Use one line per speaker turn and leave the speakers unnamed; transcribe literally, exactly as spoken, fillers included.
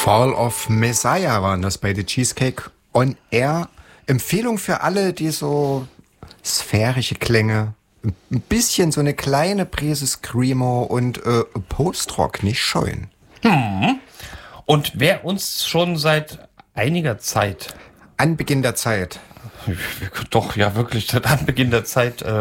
Fall of Messiah waren das bei The Cheesecake on Air. Empfehlung für alle, die so sphärische Klänge, ein bisschen so eine kleine Prise Screamo und äh, Post-Rock nicht scheuen.
Hm. Und wer uns schon seit einiger Zeit,
An Beginn der Zeit.
doch ja wirklich seit Anbeginn der Zeit, äh,